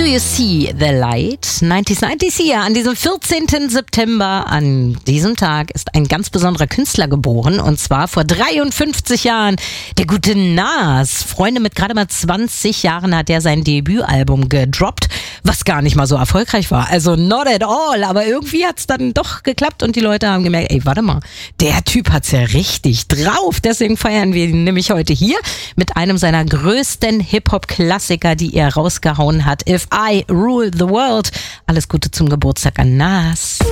Do you see the light? 90s hier. An diesem 14. September, an diesem Tag, ist ein ganz besonderer Künstler geboren. Und zwar vor 53 Jahren. Der gute Nas. Freunde, mit gerade mal 20 Jahren hat er sein Debütalbum gedroppt, was gar nicht mal so erfolgreich war. Also not at all. Aber irgendwie hat's dann doch geklappt und die Leute haben gemerkt, ey, warte mal, der Typ hat's ja richtig drauf. Deswegen feiern wir ihn nämlich heute hier mit einem seiner größten Hip-Hop-Klassiker, die er rausgehauen hat. If I Rule the World. Alles Gute zum Geburtstag an Nas.